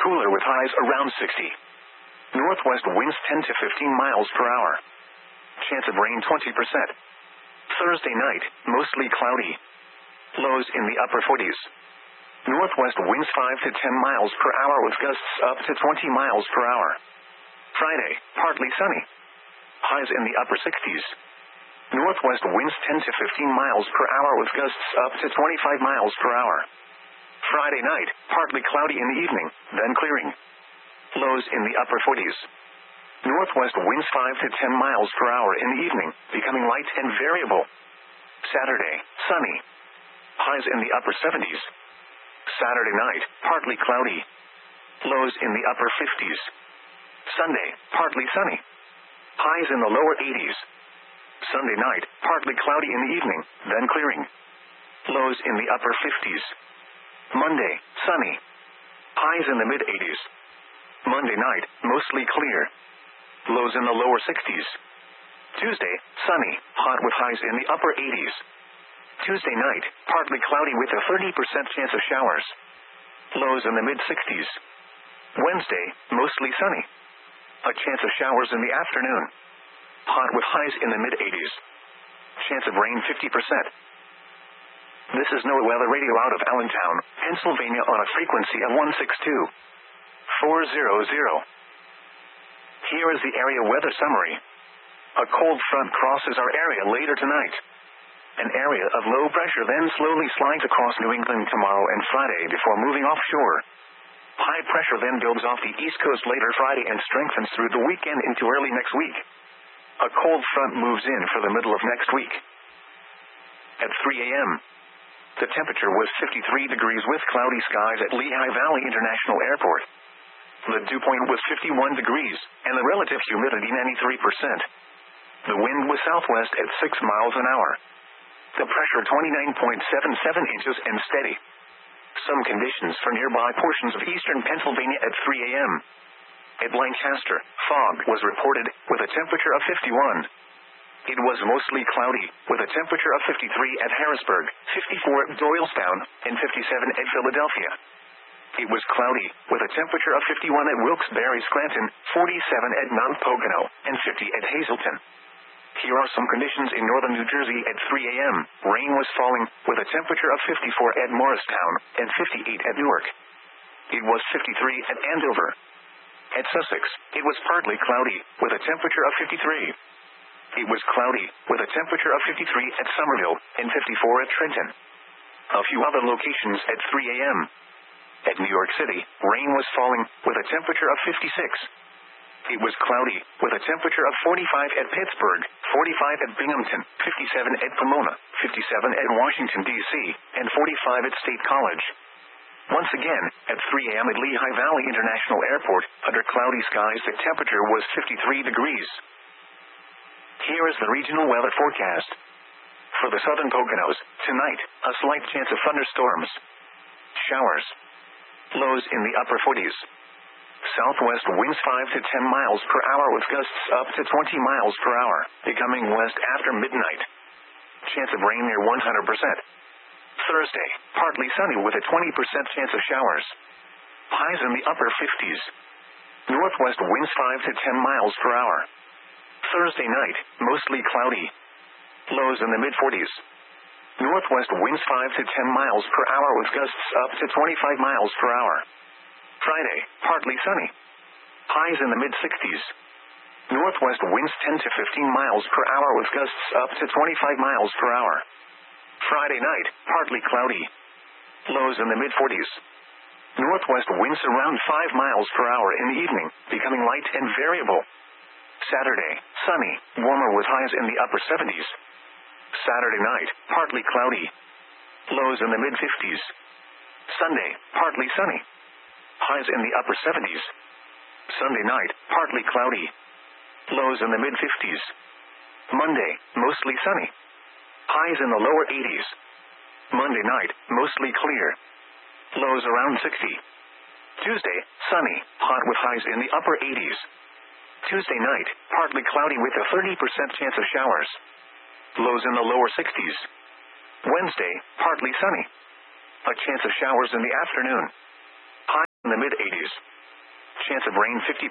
cooler with highs around 60. Northwest winds 10 to 15 miles per hour. Chance of rain 20%. Thursday night, mostly cloudy. Lows in the upper 40s. Northwest winds 5 to 10 miles per hour with gusts up to 20 miles per hour. Friday, partly sunny. Highs in the upper 60s. Northwest winds 10 to 15 miles per hour with gusts up to 25 miles per hour. Friday night, partly cloudy in the evening, then clearing. Lows in the upper 40s. Northwest winds 5 to 10 miles per hour in the evening, becoming light and variable. Saturday, sunny. Highs in the upper 70s. Saturday night, partly cloudy. Lows in the upper 50s. Sunday, partly sunny. Highs in the lower 80s. Sunday night, partly cloudy in the evening, then clearing. Lows in the upper 50s. Monday, sunny. Highs in the mid-80s. Monday night, mostly clear. Lows in the lower 60s. Tuesday, sunny, hot with highs in the upper 80s. Tuesday night, partly cloudy with a 30% chance of showers. Lows in the mid-60s. Wednesday, mostly sunny. A chance of showers in the afternoon. Hot with highs in the mid-80s. Chance of rain 50%. This is NOAA Weather Radio out of Allentown, Pennsylvania on a frequency of 162.400. Here is the area weather summary. A cold front crosses our area later tonight. An area of low pressure then slowly slides across New England tomorrow and Friday before moving offshore. High pressure then builds off the East Coast later Friday and strengthens through the weekend into early next week. A cold front moves in for the middle of next week. At 3 a.m., the temperature was 53 degrees with cloudy skies at Lehigh Valley International Airport. The dew point was 51 degrees, and the relative humidity 93%. The wind was southwest at 6 miles an hour. The pressure 29.77 inches and steady. Some conditions for nearby portions of eastern Pennsylvania at 3 a.m. At Lancaster, fog was reported, with a temperature of 51. It was mostly cloudy, with a temperature of 53 at Harrisburg, 54 at Doylestown, and 57 at Philadelphia. It was cloudy, with a temperature of 51 at Wilkes-Barre Scranton, 47 at Mount Pocono, and 50 at Hazleton. Here are some conditions in northern New Jersey at 3 a.m. Rain was falling, with a temperature of 54 at Morristown, and 58 at Newark. It was 53 at Andover. At Sussex, it was partly cloudy, with a temperature of 53. It was cloudy, with a temperature of 53 at Somerville, and 54 at Trenton. A few other locations at 3 a.m. At New York City, rain was falling, with a temperature of 56. It was cloudy, with a temperature of 45 at Pittsburgh, 45 at Binghamton, 57 at Pomona, 57 at Washington, D.C., and 45 at State College. Once again, at 3 a.m. at Lehigh Valley International Airport, under cloudy skies the temperature was 53 degrees. Here is the regional weather forecast. For the southern Poconos, tonight, a slight chance of thunderstorms. Showers. Lows in the upper 40s. Southwest winds 5 to 10 miles per hour with gusts up to 20 miles per hour, becoming west after midnight. Chance of rain near 100%. Thursday, partly sunny with a 20% chance of showers. Highs in the upper 50s. Northwest winds 5 to 10 miles per hour. Thursday night, mostly cloudy. Lows in the mid-40s. Northwest winds 5 to 10 miles per hour with gusts up to 25 miles per hour. Friday, partly sunny. Highs in the mid-60s. Northwest winds 10 to 15 miles per hour with gusts up to 25 miles per hour. Friday night, partly cloudy. Lows in the mid-40s. Northwest winds around 5 miles per hour in the evening, becoming light and variable. Saturday, sunny, warmer with highs in the upper 70s. Saturday night, partly cloudy. Lows in the mid-50s. Sunday, partly sunny. Highs in the upper 70s. Sunday night, partly cloudy. Lows in the mid-50s. Monday, mostly sunny. Highs in the lower 80s. Monday night, mostly clear. Lows around 60. Tuesday, sunny, hot with highs in the upper 80s. Tuesday night, partly cloudy with a 30% chance of showers. Lows in the lower 60s. Wednesday, partly sunny. A chance of showers in the afternoon. Highs in the mid-80s. Chance of rain 50%.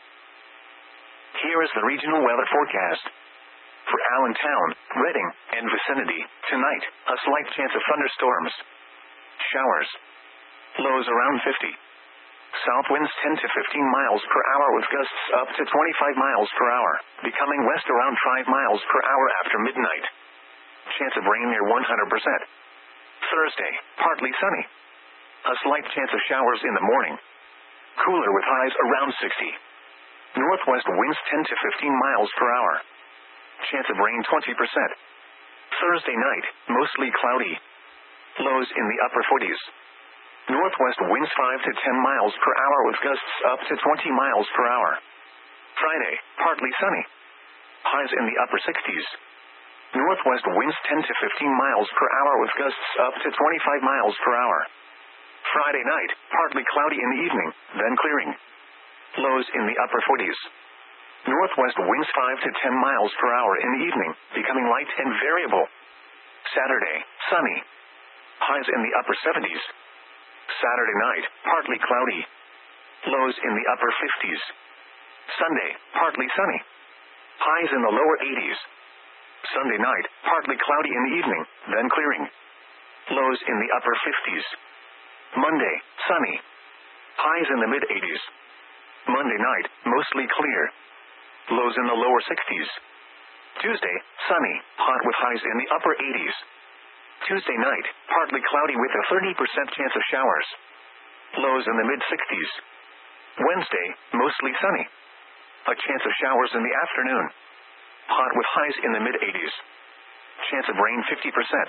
Here is the regional weather forecast. For Allentown, Reading, and vicinity, tonight, a slight chance of thunderstorms. Showers. Lows around 50. South winds 10 to 15 miles per hour with gusts up to 25 miles per hour, becoming west around 5 miles per hour after midnight. Chance of rain near 100%. Thursday, partly sunny. A slight chance of showers in the morning. Cooler with highs around 60. Northwest winds 10 to 15 miles per hour. Chance of rain 20%. Thursday night, mostly cloudy. Lows in the upper 40s. Northwest winds 5 to 10 miles per hour with gusts up to 20 miles per hour. Friday, partly sunny. Highs in the upper 60s. Northwest winds 10 to 15 miles per hour with gusts up to 25 miles per hour. Friday night, partly cloudy in the evening, then clearing. Lows in the upper 40s. Northwest winds 5 to 10 miles per hour in the evening, becoming light and variable. Saturday, sunny. Highs in the upper 70s. Saturday night, partly cloudy. Lows in the upper 50s. Sunday, partly sunny. Highs in the lower 80s. Sunday night, partly cloudy in the evening, then clearing. Lows in the upper 50s. Monday, sunny. Highs in the mid-80s. Monday night, mostly clear. Lows in the lower 60s. Tuesday, sunny, hot with highs in the upper 80s. Tuesday night, partly cloudy with a 30% chance of showers. Lows in the mid-60s. Wednesday, mostly sunny. A chance of showers in the afternoon. Hot with highs in the mid-80s. Chance of rain 50%.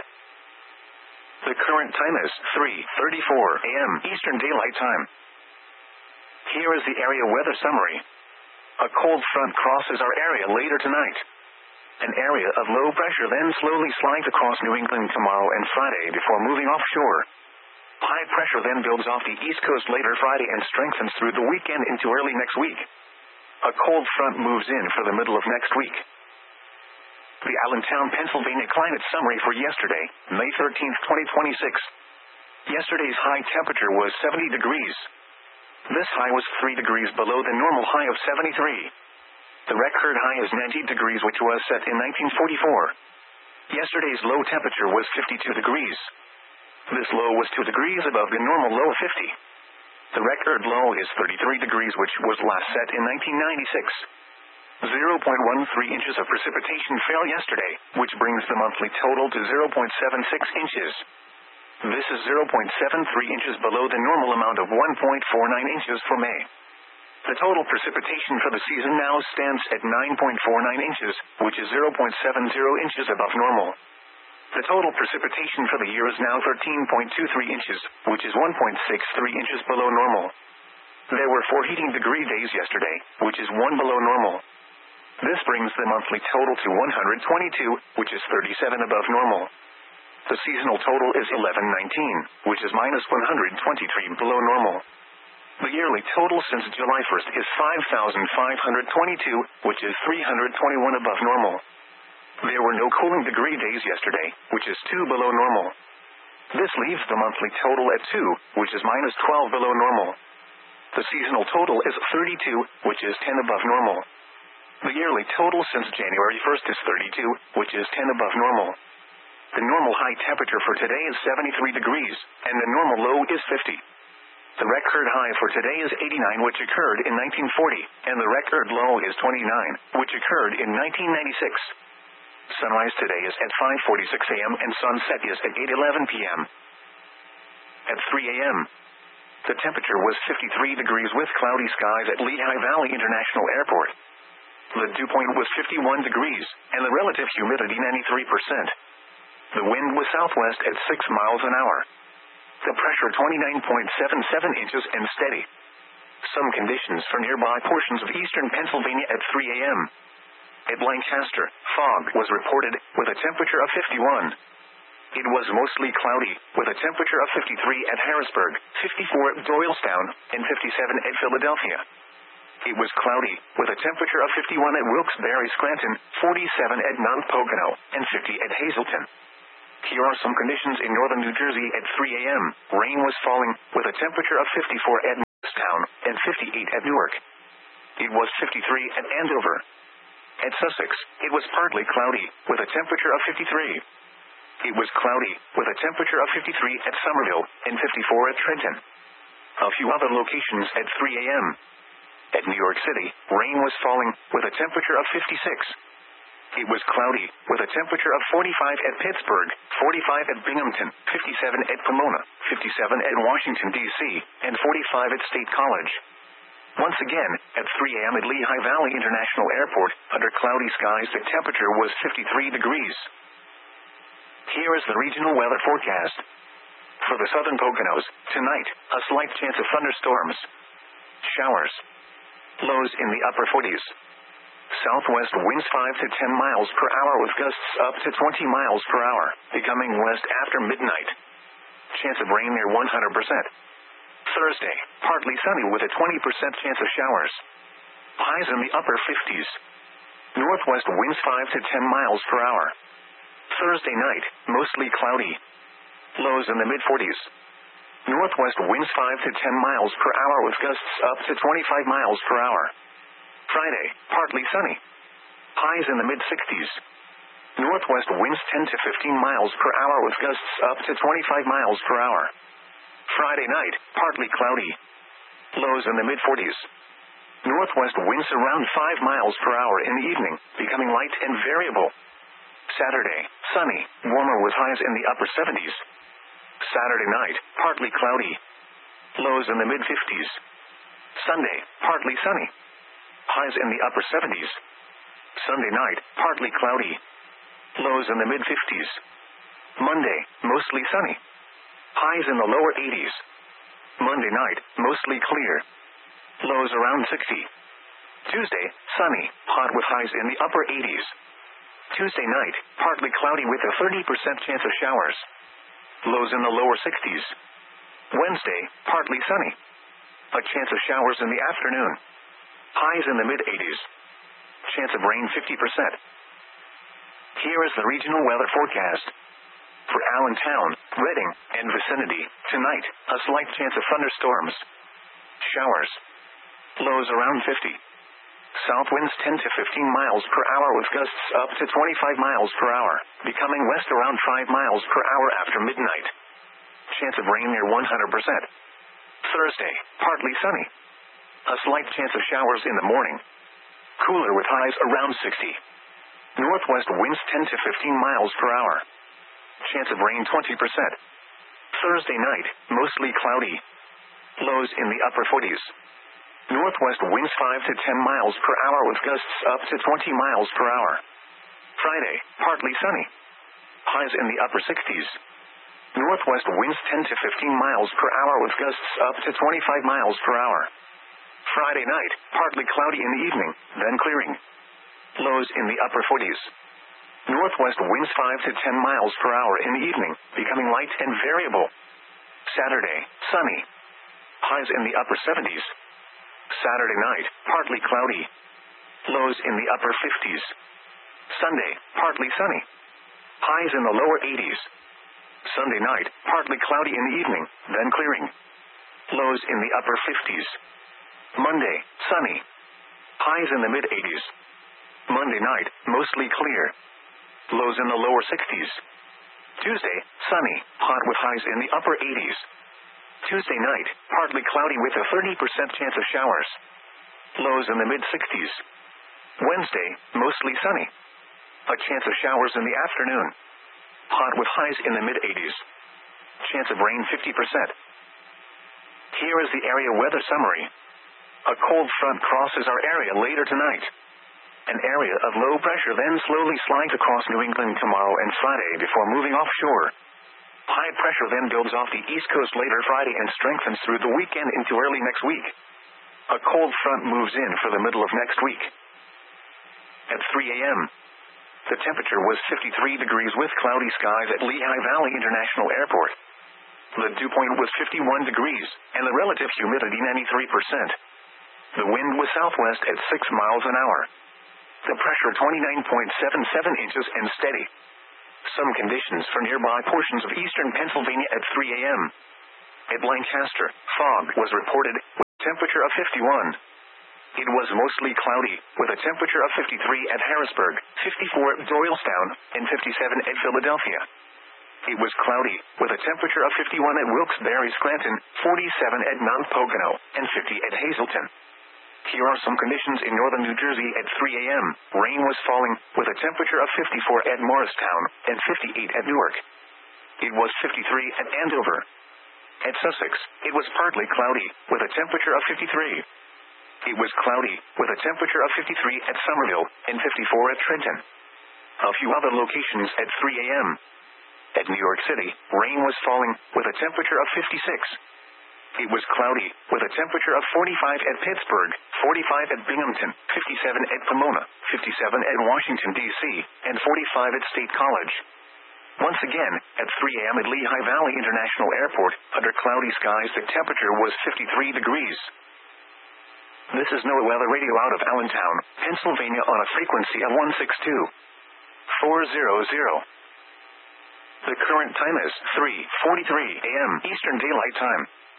The current time is 3:34 a.m. Eastern Daylight Time. Here is the area weather summary. A cold front crosses our area later tonight. An area of low pressure then slowly slides across New England tomorrow and Friday before moving offshore. High pressure then builds off the East Coast later Friday and strengthens through the weekend into early next week. A cold front moves in for the middle of next week. The Allentown, Pennsylvania climate summary for yesterday, May 13, 2026. Yesterday's high temperature was 70 degrees. This high was 3 degrees below the normal high of 73. The record high is 90 degrees, which was set in 1944. Yesterday's low temperature was 52 degrees. This low was 2 degrees above the normal low of 50. The record low is 33 degrees, which was last set in 1996. 0.13 inches of precipitation fell yesterday, which brings the monthly total to 0.76 inches. This is 0.73 inches below the normal amount of 1.49 inches for May. The total precipitation for the season now stands at 9.49 inches, which is 0.70 inches above normal. The total precipitation for the year is now 13.23 inches, which is 1.63 inches below normal. There were 4 heating degree days yesterday, which is 1 below normal. This brings the monthly total to 122, which is 37 above normal. The seasonal total is 1119, which is minus 123 below normal. The yearly total since July 1st is 5,522, which is 321 above normal. There were no cooling degree days yesterday, which is 2 below normal. This leaves the monthly total at 2, which is minus 12 below normal. The seasonal total is 32, which is 10 above normal. The yearly total since January 1st is 32, which is 10 above normal. The normal high temperature for today is 73 degrees, and the normal low is 50. The record high for today is 89, which occurred in 1940, and the record low is 29, which occurred in 1996. Sunrise today is at 5:46 a.m. and sunset is at 8:11 p.m. At 3 a.m., the temperature was 53 degrees with cloudy skies at Lehigh Valley International Airport. The dew point was 51 degrees, and the relative humidity 93%. The wind was southwest at 6 miles an hour. The pressure 29.77 inches and steady. Some conditions for nearby portions of eastern Pennsylvania at 3 a.m. At Lancaster, fog was reported, with a temperature of 51. It was mostly cloudy, with a temperature of 53 at Harrisburg, 54 at Doylestown, and 57 at Philadelphia. It was cloudy, with a temperature of 51 at Wilkes-Barre, Scranton, 47 at Mount Pocono, and 50 at Hazleton. Here are some conditions in northern New Jersey at 3 a.m. Rain was falling, with a temperature of 54 at Jamestown, and 58 at Newark. It was 53 at Andover. At Sussex, it was partly cloudy, with a temperature of 53. It was cloudy, with a temperature of 53 at Somerville, and 54 at Trenton. A few other locations at 3 a.m. At New York City, rain was falling, with a temperature of 56. It was cloudy, with a temperature of 45 at Pittsburgh, 45 at Binghamton, 57 at Pomona, 57 at Washington, D.C., and 45 at State College. Once again, at 3 a.m. at Lehigh Valley International Airport, under cloudy skies the temperature was 53 degrees. Here is the regional weather forecast. For the southern Poconos, tonight, a slight chance of thunderstorms. Showers. Lows in the upper 40s. Southwest winds 5 to 10 miles per hour with gusts up to 20 miles per hour, becoming west after midnight. Chance of rain near 100%. Thursday, partly sunny with a 20% chance of showers. Highs in the upper 50s. Northwest winds 5 to 10 miles per hour. Thursday night, mostly cloudy. Lows in the mid-40s. Northwest winds 5 to 10 miles per hour with gusts up to 25 miles per hour. Friday, partly sunny. Highs in the mid-60s. Northwest winds 10 to 15 miles per hour with gusts up to 25 miles per hour. Friday night, partly cloudy. Lows in the mid-40s. Northwest winds around 5 miles per hour in the evening, becoming light and variable. Saturday, sunny, warmer with highs in the upper 70s. Saturday night, partly cloudy. Lows in the mid-50s. Sunday, partly sunny. Highs in the upper 70s. Sunday night, partly cloudy. Lows in the mid-50s. Monday, mostly sunny. Highs in the lower 80s. Monday night, mostly clear. Lows around 60. Tuesday, sunny, hot with highs in the upper 80s. Tuesday night, partly cloudy with a 30% chance of showers. Lows in the lower 60s. Wednesday, partly sunny. A chance of showers in the afternoon. Highs in the mid-80s. Chance of rain 50%. Here is the regional weather forecast. For Allentown, Reading, and vicinity, tonight, a slight chance of thunderstorms. Showers. Lows around 50. South winds 10 to 15 miles per hour with gusts up to 25 miles per hour, becoming west around 5 miles per hour after midnight. Chance of rain near 100%. Thursday, partly sunny. A slight chance of showers in the morning. Cooler with highs around 60. Northwest winds 10 to 15 miles per hour. Chance of rain 20%. Thursday night, mostly cloudy. Lows in the upper 40s. Northwest winds 5 to 10 miles per hour with gusts up to 20 miles per hour. Friday, partly sunny. Highs in the upper 60s. Northwest winds 10 to 15 miles per hour with gusts up to 25 miles per hour. Friday night, partly cloudy in the evening, then clearing. Lows in the upper 40s. Northwest winds 5 to 10 miles per hour in the evening, becoming light and variable. Saturday, sunny. Highs in the upper 70s. Saturday night, partly cloudy. Lows in the upper 50s. Sunday, partly sunny. Highs in the lower 80s. Sunday night, partly cloudy in the evening, then clearing. Lows in the upper 50s. Monday, sunny. Highs in the mid-80s. Monday night, mostly clear. Lows in the lower 60s. Tuesday, sunny, hot with highs in the upper 80s. Tuesday night, partly cloudy with a 30% chance of showers. Lows in the mid-60s. Wednesday, mostly sunny. A chance of showers in the afternoon. Hot with highs in the mid-80s. Chance of rain 50%. Here is the area weather summary. A cold front crosses our area later tonight. An area of low pressure then slowly slides across New England tomorrow and Friday before moving offshore. High pressure then builds off the East Coast later Friday and strengthens through the weekend into early next week. A cold front moves in for the middle of next week. At 3 a.m., the temperature was 53 degrees with cloudy skies at Lehigh Valley International Airport. The dew point was 51 degrees, and the relative humidity 93%. The wind was southwest at 6 miles an hour. The pressure 29.77 inches and steady. Some conditions for nearby portions of eastern Pennsylvania at 3 a.m. At Lancaster, fog was reported. temperature of 51. It was mostly cloudy, with a temperature of 53 at Harrisburg, 54 at Doylestown, and 57 at Philadelphia. It was cloudy, with a temperature of 51 at Wilkes-Barre, Scranton, 47 at Mount Pocono, and 50 at Hazleton. Here are some conditions in northern New Jersey at 3 a.m. Rain was falling, with a temperature of 54 at Morristown, and 58 at Newark. It was 53 at Andover. At Sussex, it was partly cloudy, with a temperature of 53. It was cloudy, with a temperature of 53 at Somerville, and 54 at Trenton. A few other locations at 3 a.m. At New York City, rain was falling, with a temperature of 56. It was cloudy, with a temperature of 45 at Pittsburgh, 45 at Binghamton, 57 at Pomona, 57 at Washington, D.C., and 45 at State College. Once again, at 3 a.m. at Lehigh Valley International Airport, under cloudy skies the temperature was 53 degrees. This is NOAA Weather Radio out of Allentown, Pennsylvania on a frequency of 162.400. The current time is 3:43 a.m. Eastern Daylight Time.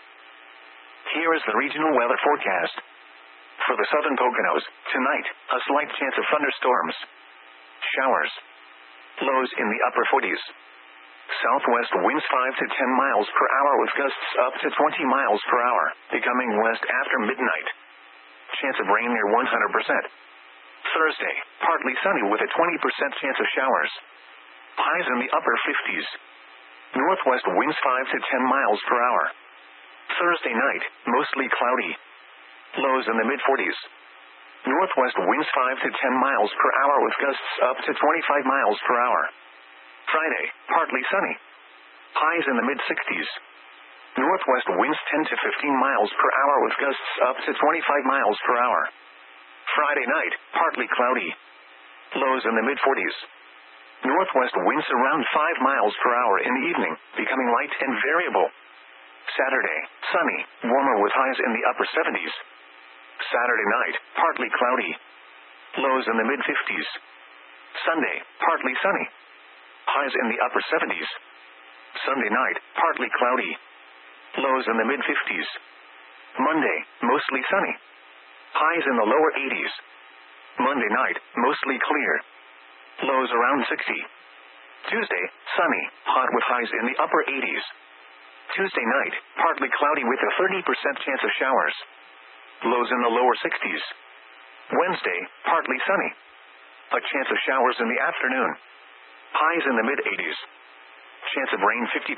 Here is the regional weather forecast. For the southern Poconos, tonight, a slight chance of thunderstorms. Showers. Lows in the upper 40s. Southwest winds 5 to 10 miles per hour with gusts up to 20 miles per hour, becoming west after midnight. Chance of rain near 100%. Thursday, partly sunny with a 20% chance of showers. Highs in the upper 50s. Northwest winds 5 to 10 miles per hour. Thursday night, mostly cloudy. Lows in the mid-40s. Northwest winds 5 to 10 miles per hour with gusts up to 25 miles per hour. Friday, partly sunny. Highs in the mid-60s. Northwest winds 10 to 15 miles per hour with gusts up to 25 miles per hour. Friday night, partly cloudy. Lows in the mid-40s. Northwest winds around 5 miles per hour in the evening, becoming light and variable. Saturday, sunny, warmer with highs in the upper 70s. Saturday night, partly cloudy. Lows in the mid-50s. Sunday, partly sunny. Highs in the upper 70s. Sunday night, partly cloudy. Lows in the mid-50s. Monday, mostly sunny. Highs in the lower 80s. Monday night, mostly clear. Lows around 60. Tuesday, sunny, hot with highs in the upper 80s. Tuesday night, partly cloudy with a 30% chance of showers. Lows in the lower 60s. Wednesday, partly sunny. A chance of showers in the afternoon. Highs in the mid-80s. Chance of rain 50%.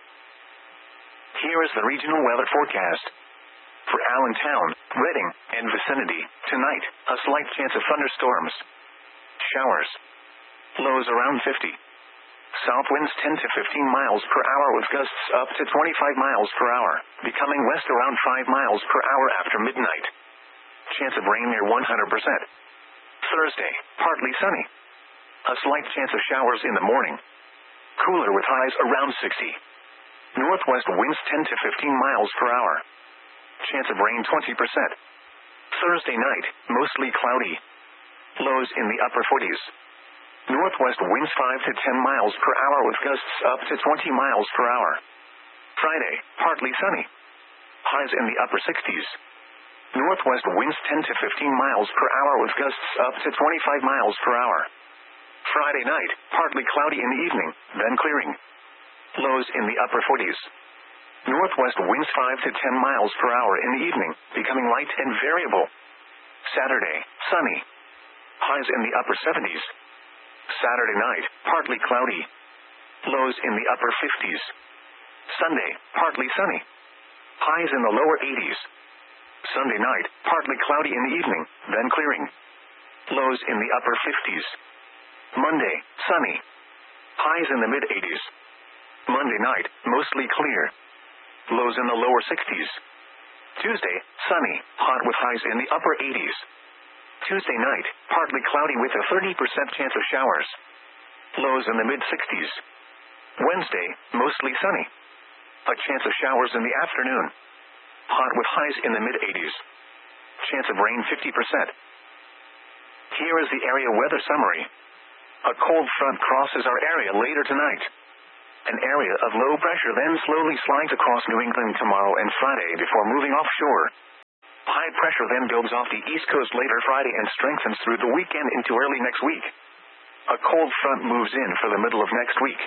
Here is the regional weather forecast. For Allentown, Reading, and vicinity, tonight, a slight chance of thunderstorms. Showers. Lows around 50. South winds 10 to 15 miles per hour with gusts up to 25 miles per hour, becoming west around 5 miles per hour after midnight. Chance of rain near 100%. Thursday, partly sunny. A slight chance of showers in the morning. Cooler with highs around 60. Northwest winds 10 to 15 miles per hour. Chance of rain 20%. Thursday night, mostly cloudy. Lows in the upper 40s. Northwest winds 5 to 10 miles per hour with gusts up to 20 miles per hour. Friday, partly sunny. Highs in the upper 60s. Northwest winds 10 to 15 miles per hour with gusts up to 25 miles per hour. Friday night, partly cloudy in the evening, then clearing. Lows in the upper 40s. Northwest winds 5 to 10 miles per hour in the evening, becoming light and variable. Saturday, sunny. Highs in the upper 70s. Saturday night, partly cloudy. Lows in the upper 50s. Sunday, partly sunny. Highs in the lower 80s. Sunday night, partly cloudy in the evening, then clearing. Lows in the upper 50s. Monday, sunny. Highs in the mid-80s. Monday night, mostly clear. Lows in the lower 60s. Tuesday, sunny, hot with highs in the upper 80s. Tuesday night, partly cloudy with a 30% chance of showers. Lows in the mid-60s. Wednesday, mostly sunny. A chance of showers in the afternoon. Hot with highs in the mid-80s. Chance of rain 50%. Here is the area weather summary. A cold front crosses our area later tonight. An area of low pressure then slowly slides across New England tomorrow and Friday before moving offshore. High pressure then builds off the east coast later Friday and strengthens through the weekend into early next week. A cold front moves in for the middle of next week.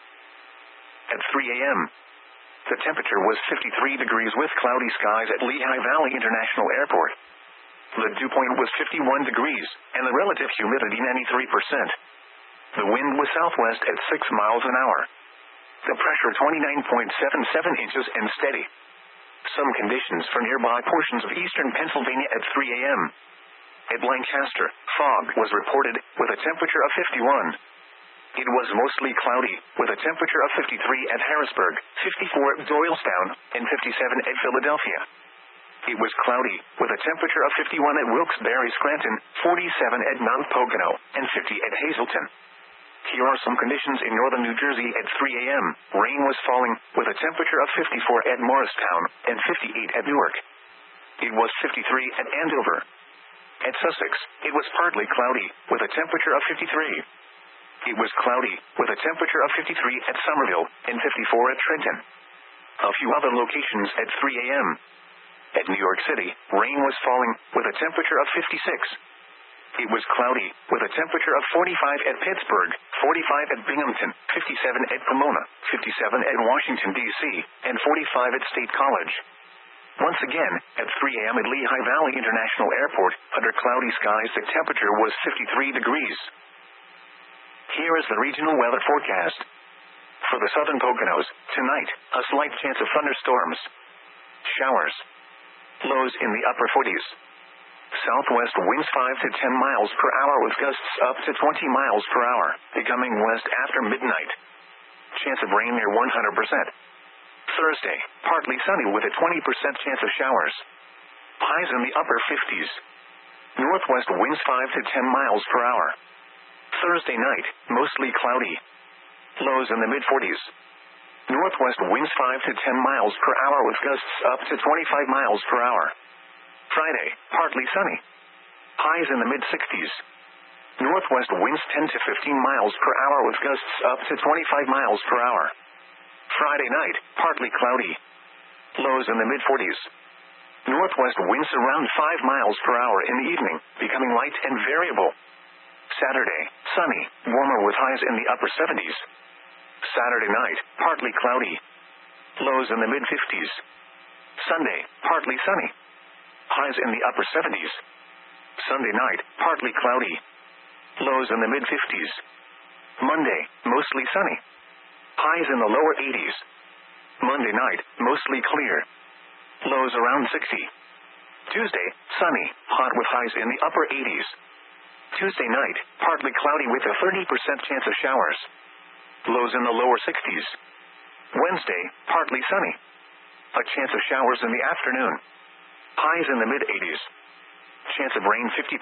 At 3 a.m., the temperature was 53 degrees with cloudy skies at Lehigh Valley International Airport. The dew point was 51 degrees, and the relative humidity 93%. The wind was southwest at 6 miles an hour. The pressure 29.77 inches and steady. Some conditions for nearby portions of eastern Pennsylvania at 3 a.m. At Lancaster, fog was reported, with a temperature of 51. It was mostly cloudy, with a temperature of 53 at Harrisburg, 54 at Doylestown, and 57 at Philadelphia. It was cloudy, with a temperature of 51 at Wilkes-Barre Scranton, 47 at Mount Pocono, and 50 at Hazleton. Here are some conditions in northern New Jersey at 3 a.m. Rain was falling, with a temperature of 54 at Morristown, and 58 at Newark. It was 53 at Andover. At Sussex, it was partly cloudy, with a temperature of 53. It was cloudy, with a temperature of 53 at Somerville, and 54 at Trenton. A few other locations at 3 a.m. At New York City, rain was falling, with a temperature of 56. It was cloudy, with a temperature of 45 at Pittsburgh, 45 at Binghamton, 57 at Pomona, 57 at Washington, D.C., and 45 at State College. Once again, at 3 a.m. at Lehigh Valley International Airport, under cloudy skies the temperature was 53 degrees. Here is the regional weather forecast. For the southern Poconos, tonight, a slight chance of thunderstorms. Showers. Lows in the upper 40s. Southwest winds 5 to 10 miles per hour with gusts up to 20 miles per hour, becoming west after midnight. Chance of rain near 100%. Thursday, partly sunny with a 20% chance of showers. Highs in the upper 50s. Northwest winds 5 to 10 miles per hour. Thursday night, mostly cloudy. Lows in the mid-40s. Northwest winds 5 to 10 miles per hour with gusts up to 25 miles per hour. Friday, partly sunny. Highs in the mid-60s. Northwest winds 10 to 15 miles per hour with gusts up to 25 miles per hour. Friday night, partly cloudy. Lows in the mid-40s. Northwest winds around 5 miles per hour in the evening, becoming light and variable. Saturday, sunny, warmer with highs in the upper 70s. Saturday night, partly cloudy. Lows in the mid-50s. Sunday, partly sunny. Highs in the upper 70s. Sunday night, partly cloudy. Lows in the mid-50s. Monday, mostly sunny. Highs in the lower 80s. Monday night, mostly clear. Lows around 60. Tuesday, sunny, hot with highs in the upper 80s. Tuesday night, partly cloudy with a 30% chance of showers. Lows in the lower 60s. Wednesday, partly sunny. A chance of showers in the afternoon. Highs in the mid-80s. Chance of rain 50%.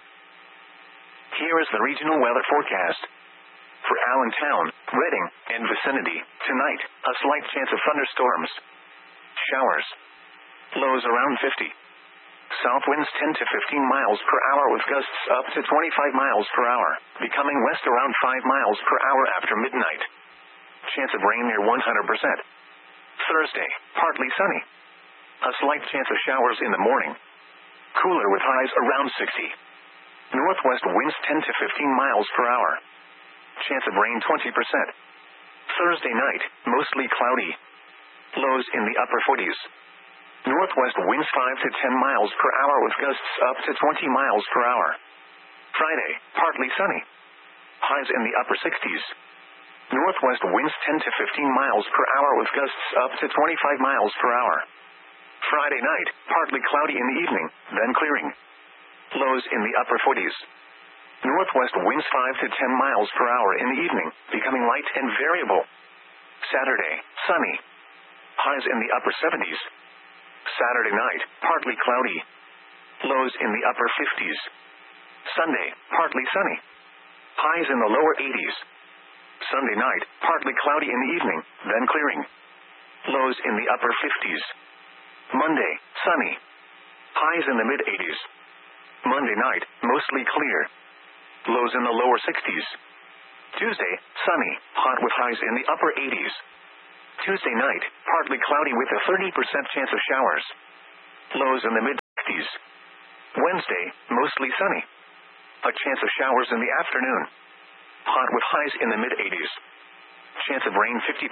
Here is the regional weather forecast. For Allentown, Reading, and vicinity, tonight, a slight chance of thunderstorms. Showers. Lows around 50. South winds 10 to 15 miles per hour with gusts up to 25 miles per hour, becoming west around 5 miles per hour after midnight. Chance of rain near 100%. Thursday, partly sunny. A slight chance of showers in the morning. Cooler with highs around 60. Northwest winds 10 to 15 miles per hour. Chance of rain 20%. Thursday night, mostly cloudy. Lows in the upper 40s. Northwest winds 5 to 10 miles per hour with gusts up to 20 miles per hour. Friday, partly sunny. Highs in the upper 60s. Northwest winds 10 to 15 miles per hour with gusts up to 25 miles per hour. Friday night, partly cloudy in the evening, then clearing. Lows in the upper 40s. Northwest winds 5 to 10 miles per hour in the evening, becoming light and variable. Saturday, sunny. Highs in the upper 70s. Saturday night, partly cloudy. Lows in the upper 50s. Sunday, partly sunny. Highs in the lower 80s. Sunday night, partly cloudy in the evening, then clearing. Lows in the upper 50s. Monday, sunny. Highs in the mid-80s. Monday night, mostly clear. Lows in the lower 60s. Tuesday, sunny, hot with highs in the upper 80s. Tuesday night, partly cloudy with a 30% chance of showers. Lows in the mid-60s. 50s. Wednesday, mostly sunny. A chance of showers in the afternoon. Hot with highs in the mid-80s. Chance of rain 50%.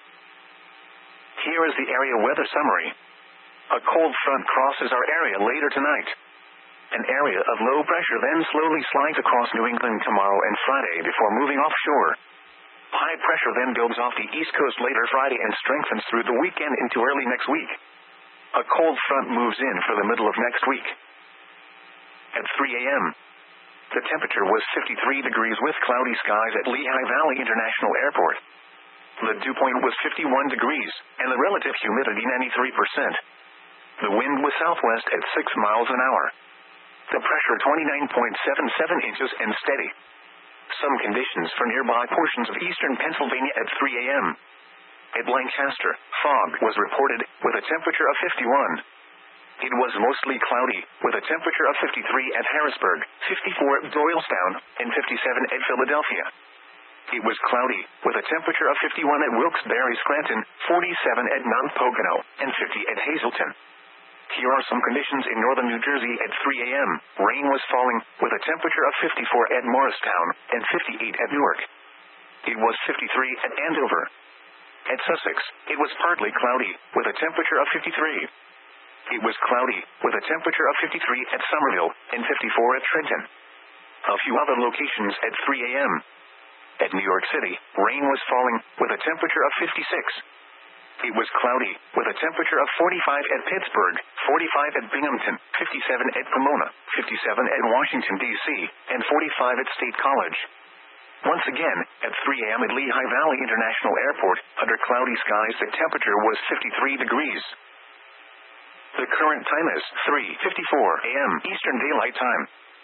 Here is the area weather summary. A cold front crosses our area later tonight. An area of low pressure then slowly slides across New England tomorrow and Friday before moving offshore. High pressure then builds off the East Coast later Friday and strengthens through the weekend into early next week. A cold front moves in for the middle of next week. At 3 a.m., the temperature was 53 degrees with cloudy skies at Lehigh Valley International Airport. The dew point was 51 degrees, and the relative humidity 93%. The wind was southwest at 6 miles an hour. The pressure 29.77 inches and steady. Some conditions for nearby portions of eastern Pennsylvania at 3 a.m. At Lancaster, fog was reported, with a temperature of 51. It was mostly cloudy, with a temperature of 53 at Harrisburg, 54 at Doylestown, and 57 at Philadelphia. It was cloudy, with a temperature of 51 at Wilkes-Barre Scranton, 47 at Mount Pocono, and 50 at Hazleton. Here are some conditions in northern New Jersey at 3 a.m. Rain was falling, with a temperature of 54 at Morristown, and 58 at Newark. It was 53 at Andover. At Sussex, it was partly cloudy, with a temperature of 53. It was cloudy, with a temperature of 53 at Somerville, and 54 at Trenton. A few other locations at 3 a.m. At New York City, rain was falling, with a temperature of 56. It was cloudy, with a temperature of 45 at Pittsburgh, 45 at Binghamton, 57 at Pomona, 57 at Washington, D.C., and 45 at State College. Once again, at 3 a.m. at Lehigh Valley International Airport, under cloudy skies the temperature was 53 degrees. The current time is 3:54 a.m. Eastern Daylight Time.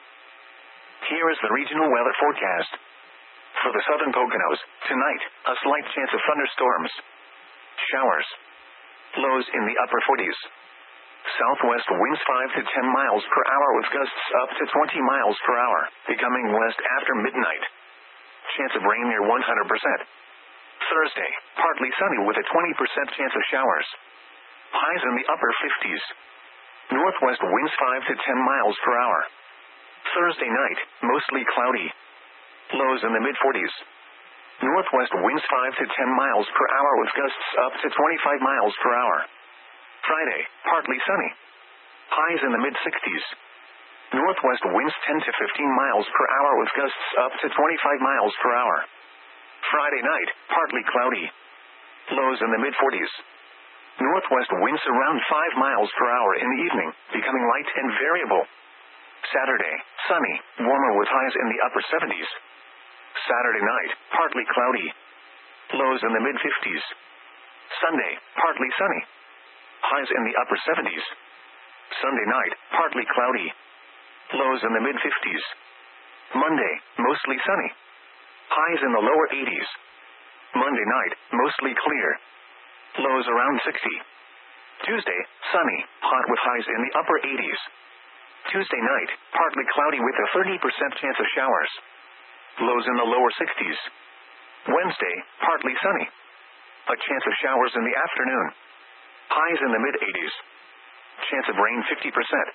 Here is the regional weather forecast. For the southern Poconos, tonight, a slight chance of thunderstorms. Showers. Lows in the upper 40s. Southwest winds 5 to 10 miles per hour with gusts up to 20 miles per hour, becoming west after midnight. Chance of rain near 100%. Thursday, partly sunny with a 20% chance of showers. Highs in the upper 50s. Northwest winds 5 to 10 miles per hour. Thursday night, mostly cloudy. Lows in the mid-40s. Northwest winds 5 to 10 miles per hour with gusts up to 25 miles per hour. Friday, partly sunny. Highs in the mid-60s. Northwest winds 10 to 15 miles per hour with gusts up to 25 miles per hour. Friday night, partly cloudy. Lows in the mid-40s. Northwest winds around 5 miles per hour in the evening, becoming light and variable. Saturday, sunny, warmer with highs in the upper 70s. Saturday night, partly cloudy. Lows in the mid-50s. Sunday, partly sunny. Highs in the upper 70s. Sunday night, partly cloudy. Lows in the mid-50s. Monday, mostly sunny. Highs in the lower 80s. Monday night, mostly clear. Lows around 60. Tuesday, sunny, hot with highs in the upper 80s. Tuesday night, partly cloudy with a 30% chance of showers. Lows in the lower 60s. Wednesday, partly sunny. A chance of showers in the afternoon. Highs in the mid-80s. Chance of rain 50%.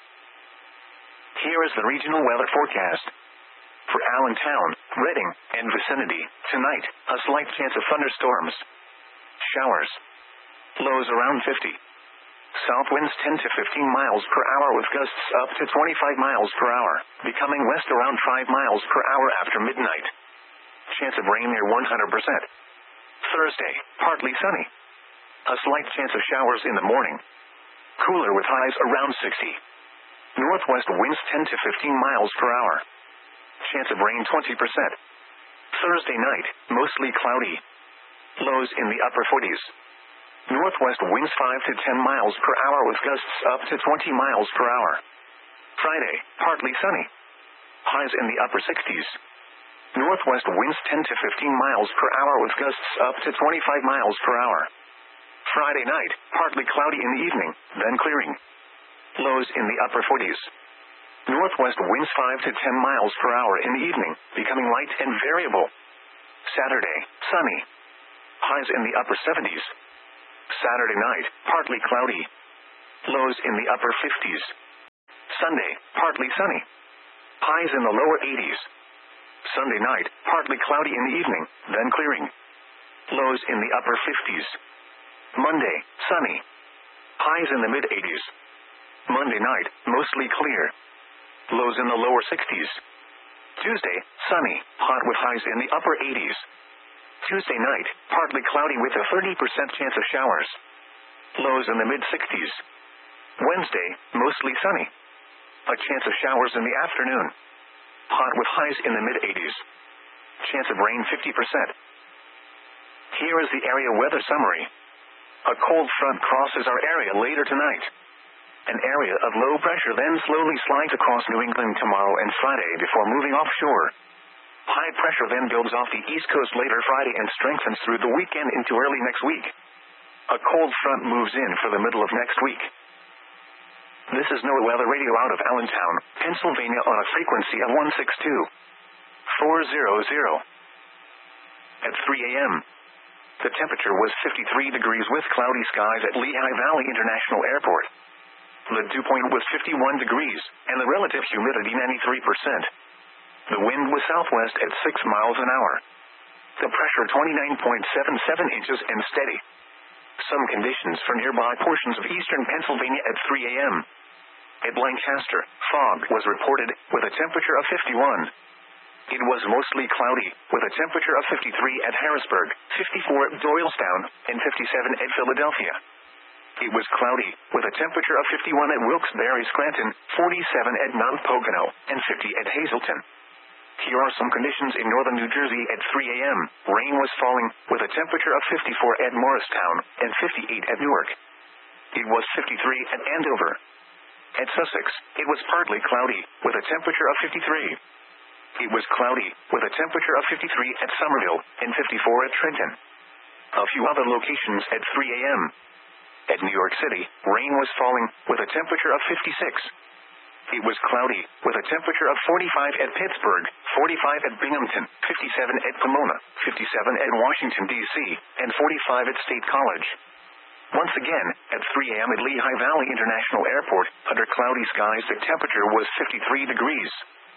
Here is the regional weather forecast. For Allentown, Reading, and vicinity, tonight, a slight chance of thunderstorms. Showers. Lows around 50. South winds 10 to 15 miles per hour with gusts up to 25 miles per hour, becoming west around 5 miles per hour after midnight. Chance of rain near 100%. Thursday, partly sunny. A slight chance of showers in the morning. Cooler with highs around 60. Northwest winds 10 to 15 miles per hour. Chance of rain 20%. Thursday night, mostly cloudy. Lows in the upper 40s. Northwest winds 5 to 10 miles per hour with gusts up to 20 miles per hour. Friday, partly sunny. Highs in the upper 60s. Northwest winds 10 to 15 miles per hour with gusts up to 25 miles per hour. Friday night, partly cloudy in the evening, then clearing. Lows in the upper 40s. Northwest winds 5 to 10 miles per hour in the evening, becoming light and variable. Saturday, sunny. Highs in the upper 70s. Saturday night, partly cloudy. Lows in the upper 50s. Sunday, partly sunny. Highs in the lower 80s. Sunday night, partly cloudy in the evening, then clearing. Lows in the upper 50s. Monday, sunny. Highs in the mid-80s. Monday night, mostly clear. Lows in the lower 60s. Tuesday, sunny, hot with highs in the upper 80s. Tuesday night, partly cloudy with a 30% chance of showers. Lows in the mid-60s. Wednesday, mostly sunny. A chance of showers in the afternoon. Hot with highs in the mid-80s. Chance of rain 50%. Here is the area weather summary. A cold front crosses our area later tonight. An area of low pressure then slowly slides across New England tomorrow and Friday before moving offshore. High pressure then builds off the East Coast later Friday and strengthens through the weekend into early next week. A cold front moves in for the middle of next week. This is NOAA Weather Radio out of Allentown, Pennsylvania on a frequency of 162.400. At 3 a.m., the temperature was 53 degrees with cloudy skies at Lehigh Valley International Airport. The dew point was 51 degrees, and the relative humidity 93%. The wind was southwest at 6 miles an hour. The pressure 29.77 inches and steady. Some conditions for nearby portions of eastern Pennsylvania at 3 a.m. At Lancaster, fog was reported, with a temperature of 51. It was mostly cloudy, with a temperature of 53 at Harrisburg, 54 at Doylestown, and 57 at Philadelphia. It was cloudy, with a temperature of 51 at Wilkes-Barre, Scranton, 47 at Mount Pocono, and 50 at Hazleton. Here are some conditions in northern New Jersey at 3 a.m. Rain was falling, with a temperature of 54 at Morristown, and 58 at Newark. It was 53 at Andover. At Sussex, it was partly cloudy, with a temperature of 53. It was cloudy, with a temperature of 53 at Somerville, and 54 at Trenton. A few other locations at 3 a.m. At New York City, rain was falling, with a temperature of 56. It was cloudy, with a temperature of 45 at Pittsburgh, 45 at Binghamton, 57 at Pomona, 57 at Washington, D.C., and 45 at State College. Once again, at 3 a.m. at Lehigh Valley International Airport, under cloudy skies the temperature was 53 degrees.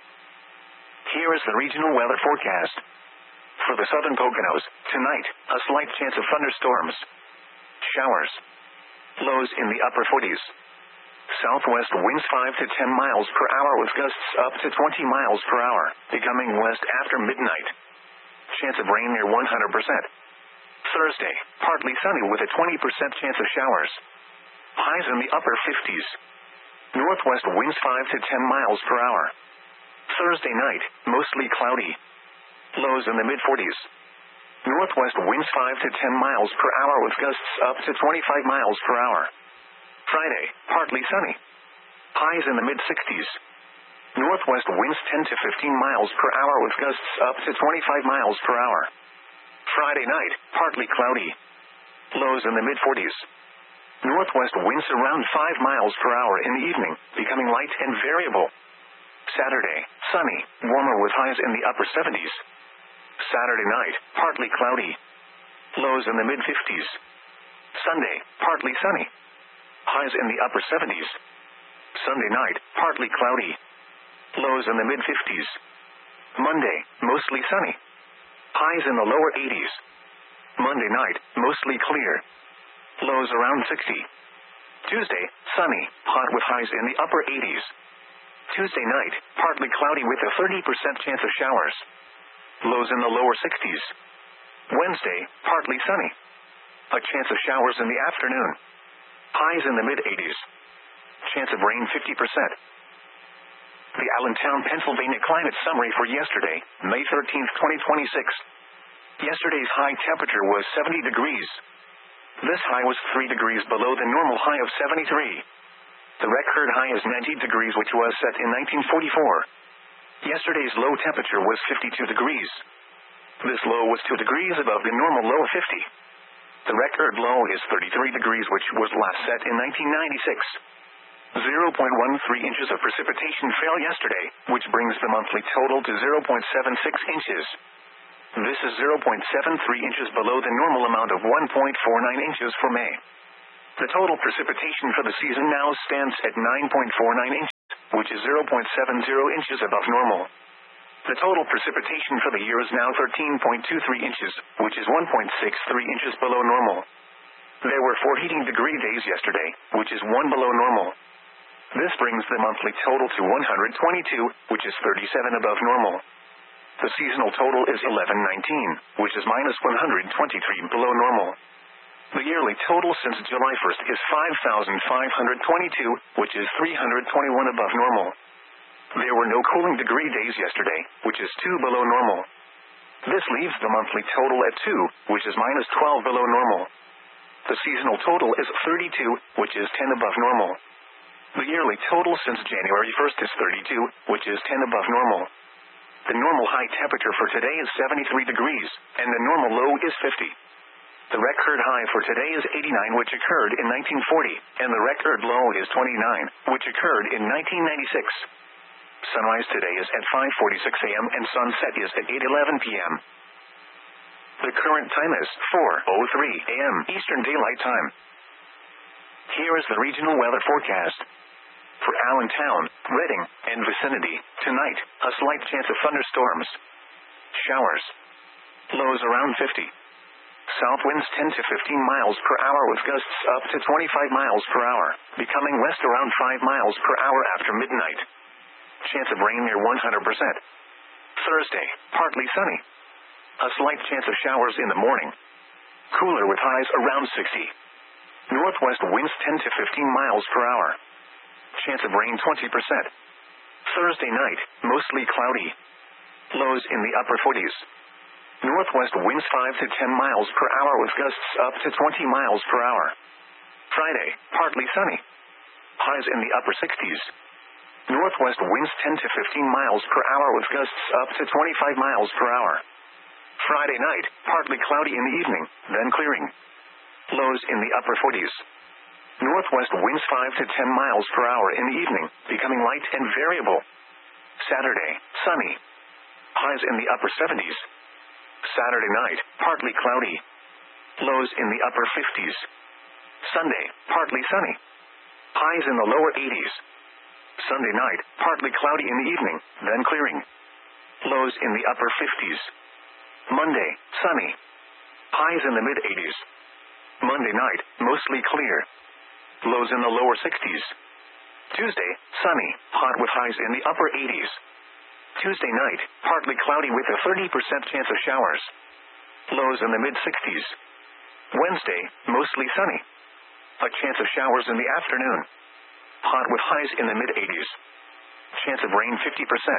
Here is the regional weather forecast. For the southern Poconos, tonight, a slight chance of thunderstorms. Showers. Lows in the upper 40s. Southwest winds 5 to 10 miles per hour with gusts up to 20 miles per hour, becoming west after midnight. Chance of rain near 100%. Thursday, partly sunny with a 20% chance of showers. Highs in the upper 50s. Northwest winds 5 to 10 miles per hour. Thursday night, mostly cloudy. Lows in the mid-40s. Northwest winds 5 to 10 miles per hour with gusts up to 25 miles per hour. Friday, partly sunny. Highs in the mid-60s. Northwest winds 10 to 15 miles per hour with gusts up to 25 miles per hour. Friday night, partly cloudy. Lows in the mid-40s. Northwest winds around 5 miles per hour in the evening, becoming light and variable. Saturday, sunny, warmer with highs in the upper 70s. Saturday night, partly cloudy. Lows in the mid-50s. Sunday, partly sunny. Highs in the upper 70s. Sunday night, partly cloudy. Lows in the mid-50s. Monday, mostly sunny. Highs in the lower 80s. Monday night, mostly clear. Lows around 60. Tuesday, sunny, hot with highs in the upper 80s. Tuesday night, partly cloudy with a 30% chance of showers. Lows in the lower 60s. Wednesday, partly sunny. A chance of showers in the afternoon. Highs in the mid-80s. Chance of rain 50%. The Allentown, Pennsylvania climate summary for yesterday, May 13, 2026. Yesterday's high temperature was 70 degrees. This high was 3 degrees below the normal high of 73. The record high is 90 degrees, which was set in 1944. Yesterday's low temperature was 52 degrees. This low was 2 degrees above the normal low of 50. The record low is 33 degrees, which was last set in 1996. 0.13 inches of precipitation fell yesterday, which brings the monthly total to 0.76 inches. This is 0.73 inches below the normal amount of 1.49 inches for May. The total precipitation for the season now stands at 9.49 inches. which is 0.70 inches above normal. The total precipitation for the year is now 13.23 inches, which is 1.63 inches below normal. There were 4 heating degree days yesterday, which is 1 below normal. This brings the monthly total to 122, which is 37 above normal. The seasonal total is 1119, which is minus 123 below normal. The yearly total since July 1st is 5,522, which is 321 above normal. There were no cooling degree days yesterday, which is 2 below normal. This leaves the monthly total at 2, which is minus 12 below normal. The seasonal total is 32, which is 10 above normal. The yearly total since January 1st is 32, which is 10 above normal. The normal high temperature for today is 73 degrees, and the normal low is 50. The record high for today is 89, which occurred in 1940, and the record low is 29, which occurred in 1996. Sunrise today is at 5:46 a.m. and sunset is at 8:11 p.m. The current time is 4:03 a.m. Eastern Daylight Time. Here is the regional weather forecast. For Allentown, Reading, and vicinity, tonight, a slight chance of thunderstorms. Showers. Lows around 50. South winds 10 to 15 miles per hour with gusts up to 25 miles per hour, becoming west around 5 miles per hour after midnight. Chance of rain near 100%. Thursday, partly sunny. A slight chance of showers in the morning. Cooler with highs around 60. Northwest winds 10 to 15 miles per hour. Chance of rain 20%. Thursday night, mostly cloudy. Lows in the upper 40s. Northwest winds 5 to 10 miles per hour with gusts up to 20 miles per hour. Friday, partly sunny. Highs in the upper 60s. Northwest winds 10 to 15 miles per hour with gusts up to 25 miles per hour. Friday night, partly cloudy in the evening, then clearing. Lows in the upper 40s. Northwest winds 5 to 10 miles per hour in the evening, becoming light and variable. Saturday, sunny. Highs in the upper 70s. Saturday night, partly cloudy. Lows in the upper 50s. Sunday, partly sunny. Highs in the lower 80s. Sunday night, partly cloudy in the evening, then clearing. Lows in the upper 50s. Monday, sunny. Highs in the mid-80s. Monday night, mostly clear. Lows in the lower 60s. Tuesday, sunny, hot with highs in the upper 80s. Tuesday night, partly cloudy with a 30% chance of showers. Lows in the mid-60s. Wednesday, mostly sunny. A chance of showers in the afternoon. Hot with highs in the mid-80s. Chance of rain 50%.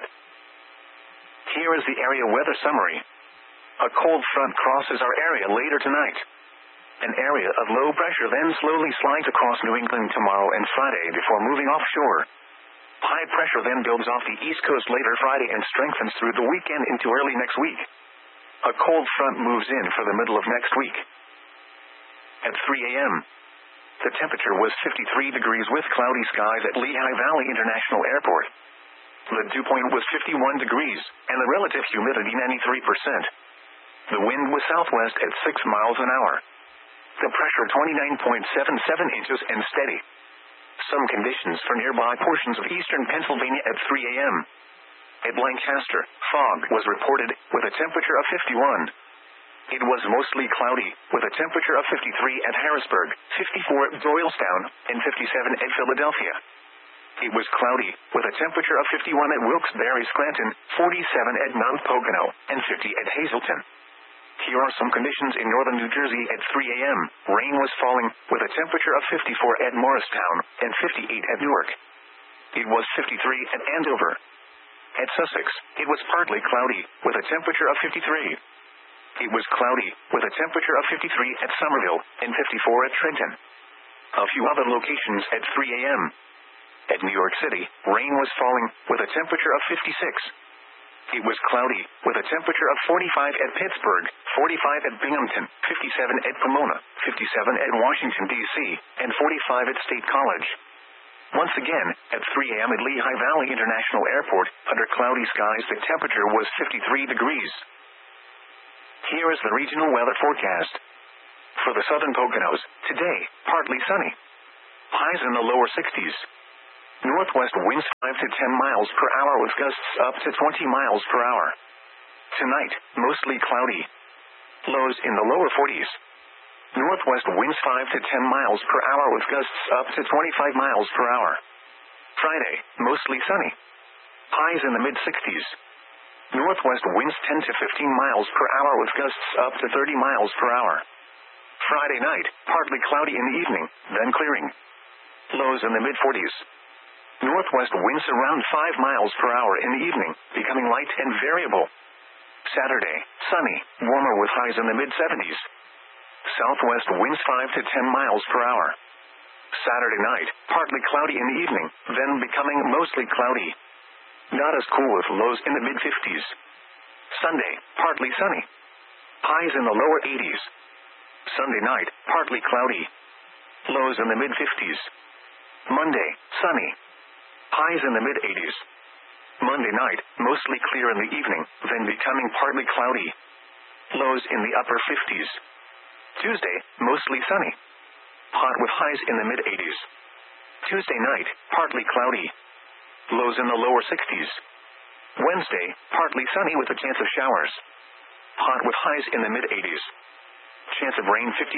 Here is the area weather summary. A cold front crosses our area later tonight. An area of low pressure then slowly slides across New England tomorrow and Friday before moving offshore. High pressure then builds off the East Coast later Friday and strengthens through the weekend into early next week. A cold front moves in for the middle of next week. At 3 a.m., the temperature was 53 degrees with cloudy skies at Lehigh Valley International Airport. The dew point was 51 degrees, and the relative humidity 93%. The wind was southwest at 6 miles an hour. The pressure 29.77 inches and steady. Some conditions for nearby portions of eastern Pennsylvania at 3 a.m. At Lancaster, fog was reported, with a temperature of 51. It was mostly cloudy, with a temperature of 53 at Harrisburg, 54 at Doylestown, and 57 at Philadelphia. It was cloudy, with a temperature of 51 at Wilkes-Barre, Scranton, 47 at Mount Pocono, and 50 at Hazleton. Here are some conditions in northern New Jersey at 3 a.m. Rain was falling, with a temperature of 54 at Morristown, and 58 at Newark. It was 53 at Andover. At Sussex, it was partly cloudy, with a temperature of 53. It was cloudy, with a temperature of 53 at Somerville, and 54 at Trenton. A few other locations at 3 a.m. At New York City, rain was falling, with a temperature of 56. It was cloudy, with a temperature of 45 at Pittsburgh, 45 at Binghamton, 57 at Pomona, 57 at Washington, D.C., and 45 at State College. Once again, at 3 a.m. at Lehigh Valley International Airport, under cloudy skies the temperature was 53 degrees. Here is the regional weather forecast. For the southern Poconos, today, partly sunny. Highs in the lower 60s. Northwest winds 5 to 10 miles per hour with gusts up to 20 miles per hour. Tonight, mostly cloudy. Lows in the lower 40s. Northwest winds 5 to 10 miles per hour with gusts up to 25 miles per hour. Friday, mostly sunny. Highs in the mid-60s. Northwest winds 10 to 15 miles per hour with gusts up to 30 miles per hour. Friday night, partly cloudy in the evening, then clearing. Lows in the mid-40s. Northwest winds around 5 miles per hour in the evening, becoming light and variable. Saturday, sunny, warmer with highs in the mid-70s. Southwest winds 5 to 10 miles per hour. Saturday night, partly cloudy in the evening, then becoming mostly cloudy. Not as cool with lows in the mid-50s. Sunday, partly sunny. Highs in the lower 80s. Sunday night, partly cloudy. Lows in the mid-50s. Monday, sunny. Highs in the mid-80s. Monday night, mostly clear in the evening, then becoming partly cloudy. Lows in the upper 50s. Tuesday, mostly sunny. Hot with highs in the mid-80s. Tuesday night, partly cloudy. Lows in the lower 60s. Wednesday, partly sunny with a chance of showers. Hot with highs in the mid-80s. Chance of rain 50%.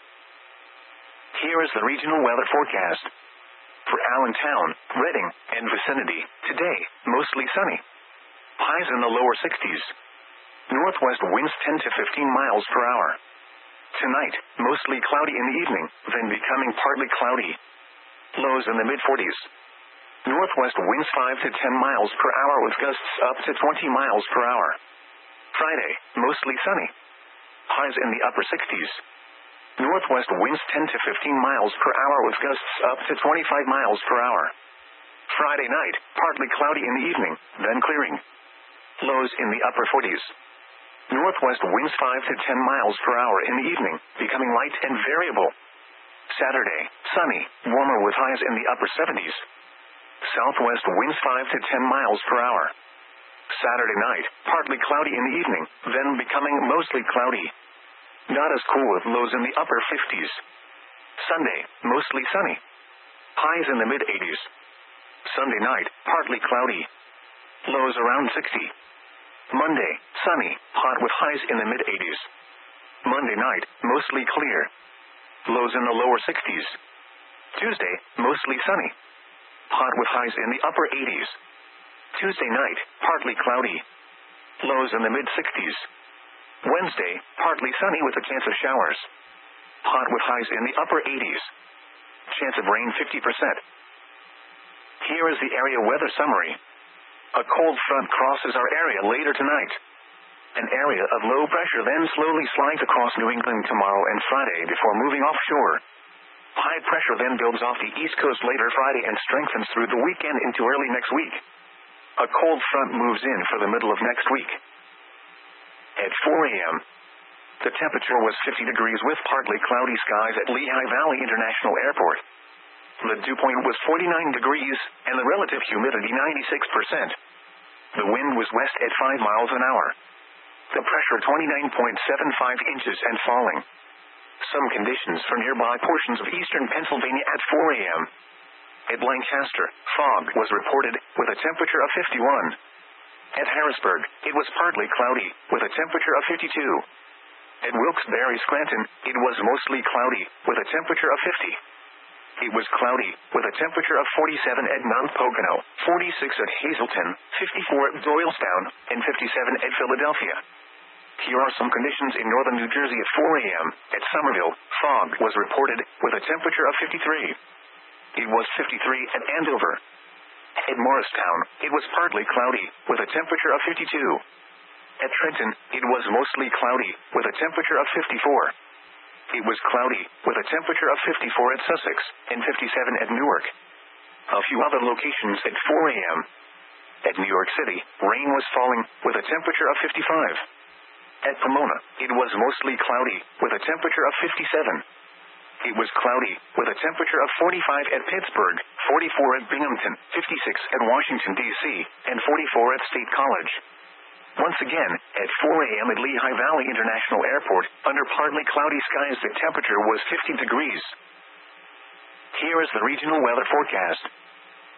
Here is the regional weather forecast. For Allentown, Reading, and vicinity, today, mostly sunny. Highs in the lower 60s. Northwest winds 10 to 15 miles per hour. Tonight, mostly cloudy in the evening, then becoming partly cloudy. Lows in the mid-40s. Northwest winds 5 to 10 miles per hour with gusts up to 20 miles per hour. Friday, mostly sunny. Highs in the upper 60s. Northwest winds 10 to 15 miles per hour with gusts up to 25 miles per hour. Friday night, partly cloudy in the evening, then clearing. Lows in the upper 40s. Northwest winds 5 to 10 miles per hour in the evening, becoming light and variable. Saturday, sunny, warmer with highs in the upper 70s. Southwest winds 5 to 10 miles per hour. Saturday night, partly cloudy in the evening, then becoming mostly cloudy. Not as cool with lows in the upper 50s. Sunday, mostly sunny. Highs in the mid-80s. Sunday night, partly cloudy. Lows around 60. Monday, sunny, hot with highs in the mid-80s. Monday night, mostly clear. Lows in the lower 60s. Tuesday, mostly sunny. Hot with highs in the upper 80s. Tuesday night, partly cloudy. Lows in the mid-60s. Wednesday, partly sunny with a chance of showers. Hot with highs in the upper 80s. Chance of rain 50%. Here is the area weather summary. A cold front crosses our area later tonight. An area of low pressure then slowly slides across New England tomorrow and Friday before moving offshore. High pressure then builds off the East Coast later Friday and strengthens through the weekend into early next week. A cold front moves in for the middle of next week. At 4 a.m., the temperature was 50 degrees with partly cloudy skies at Lehigh Valley International Airport. The dew point was 49 degrees, and the relative humidity 96%. The wind was west at 5 miles an hour. The pressure 29.75 inches and falling. Some conditions for nearby portions of eastern Pennsylvania at 4 a.m. At Lancaster, fog was reported, with a temperature of 51. At Harrisburg, it was partly cloudy, with a temperature of 52. At Wilkes-Barre Scranton, it was mostly cloudy, with a temperature of 50. It was cloudy, with a temperature of 47 at Mount Pocono, 46 at Hazleton, 54 at Doylestown, and 57 at Philadelphia. Here are some conditions in northern New Jersey at 4 a.m. At Somerville, fog was reported, with a temperature of 53. It was 53 at Andover. At Morristown, it was partly cloudy, with a temperature of 52. At Trenton, it was mostly cloudy, with a temperature of 54. It was cloudy, with a temperature of 54 at Sussex, and 57 at Newark. A few other locations at 4 a.m. At New York City, rain was falling, with a temperature of 55. At Pomona, it was mostly cloudy, with a temperature of 57. It was cloudy, with a temperature of 45 at Pittsburgh, 44 at Binghamton, 56 at Washington, D.C., and 44 at State College. Once again, at 4 a.m. at Lehigh Valley International Airport, under partly cloudy skies, the temperature was 50 degrees. Here is the regional weather forecast.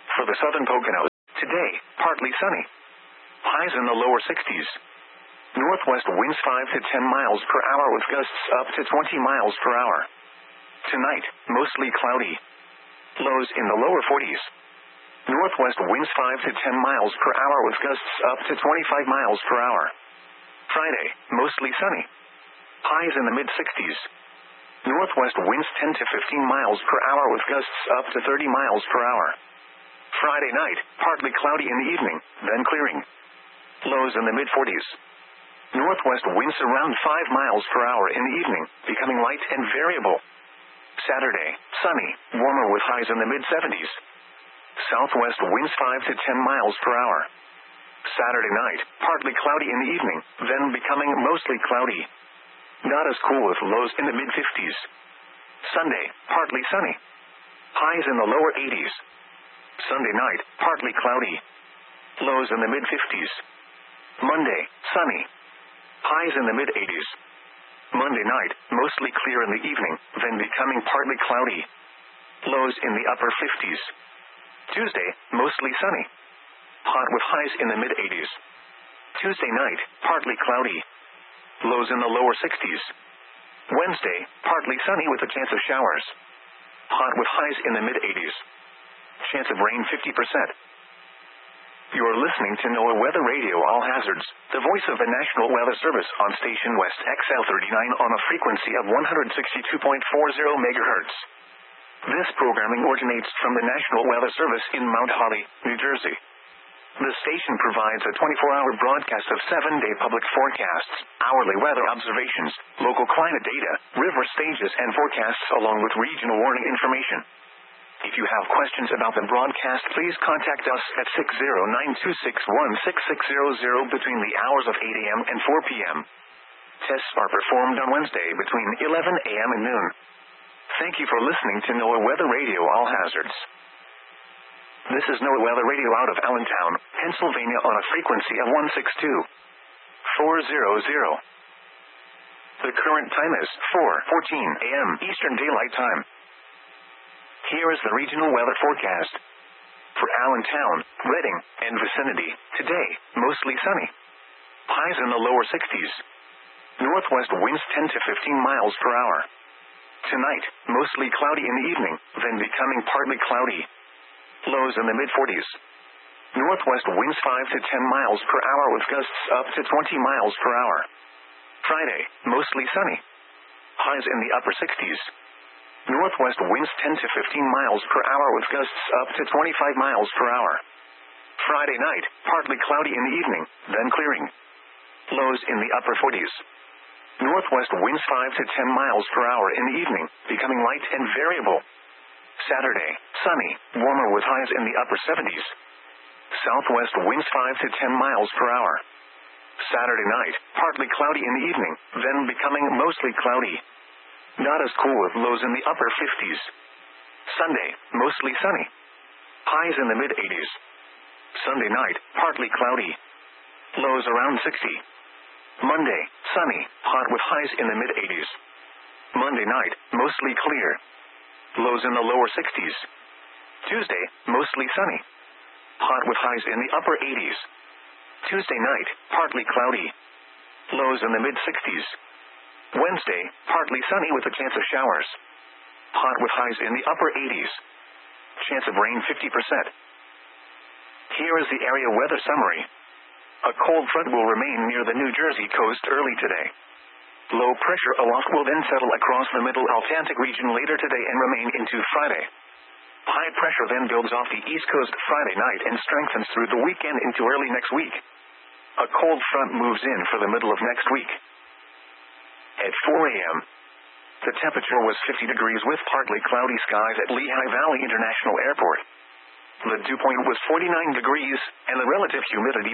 For the southern Poconos, today, partly sunny. Highs in the lower 60s. Northwest winds 5 to 10 miles per hour with gusts up to 20 miles per hour. Tonight, mostly cloudy. Lows in the lower 40s. Northwest winds 5 to 10 miles per hour with gusts up to 25 miles per hour. Friday, mostly sunny. Highs in the mid-60s. Northwest winds 10 to 15 miles per hour with gusts up to 30 miles per hour. Friday night, partly cloudy in the evening, then clearing. Lows in the mid-40s. Northwest winds around 5 miles per hour in the evening, becoming light and variable. Saturday, sunny, warmer with highs in the mid-70s. Southwest winds 5 to 10 miles per hour. Saturday night, partly cloudy in the evening, then becoming mostly cloudy. Not as cool with lows in the mid-50s. Sunday, partly sunny. Highs in the lower 80s. Sunday night, partly cloudy. Lows in the mid-50s. Monday, sunny. Highs in the mid-80s. Monday night, mostly clear in the evening, then becoming partly cloudy. Lows in the upper 50s. Tuesday, mostly sunny. Hot with highs in the mid-80s. Tuesday night, partly cloudy. Lows in the lower 60s. Wednesday, partly sunny with a chance of showers. Hot with highs in the mid-80s. Chance of rain 50%. You are listening to NOAA Weather Radio All Hazards, the voice of the National Weather Service on Station West XL39 on a frequency of 162.40 MHz. This programming originates from the National Weather Service in Mount Holly, New Jersey. The station provides a 24-hour broadcast of 7-day public forecasts, hourly weather observations, local climate data, river stages and forecasts along with regional warning information. If you have questions about the broadcast, please contact us at 609-261-6600 between the hours of 8 a.m. and 4 p.m. Tests are performed on Wednesday between 11 a.m. and noon. Thank you for listening to NOAA Weather Radio All Hazards. This is NOAA Weather Radio out of Allentown, Pennsylvania on a frequency of 162.400. The current time is 4:14 a.m. Eastern Daylight Time. Here is the regional weather forecast. For Allentown, Reading, and vicinity, today, mostly sunny. Highs in the lower 60s. Northwest winds 10 to 15 miles per hour. Tonight, mostly cloudy in the evening, then becoming partly cloudy. Lows in the mid-40s. Northwest winds 5 to 10 miles per hour with gusts up to 20 miles per hour. Friday, mostly sunny. Highs in the upper 60s. Northwest winds 10 to 15 miles per hour with gusts up to 25 miles per hour. Friday night, partly cloudy in the evening, then clearing. Lows in the upper 40s. Northwest winds 5 to 10 miles per hour in the evening, becoming light and variable. Saturday, sunny, warmer with highs in the upper 70s. Southwest winds 5 to 10 miles per hour. Saturday night, partly cloudy in the evening, then becoming mostly cloudy. Not as cool with lows in the upper 50s. Sunday, mostly sunny. Highs in the mid-80s. Sunday night, partly cloudy. Lows around 60. Monday, sunny, hot with highs in the mid-80s. Monday night, mostly clear. Lows in the lower 60s. Tuesday, mostly sunny. Hot with highs in the upper 80s. Tuesday night, partly cloudy. Lows in the mid-60s. Wednesday, partly sunny with a chance of showers. Hot with highs in the upper 80s. Chance of rain 50%. Here is the area weather summary. A cold front will remain near the New Jersey coast early today. Low pressure aloft will then settle across the middle Atlantic region later today and remain into Friday. High pressure then builds off the East Coast Friday night and strengthens through the weekend into early next week. A cold front moves in for the middle of next week. At 4 a.m., the temperature was 50 degrees with partly cloudy skies at Lehigh Valley International Airport. The dew point was 49 degrees, and the relative humidity